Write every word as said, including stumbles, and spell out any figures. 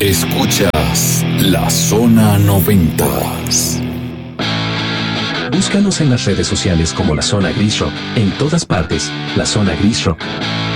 Escuchas La Zona noventa. Búscanos en las redes sociales como La Zona Gris Rock. En todas partes, La Zona Gris Rock.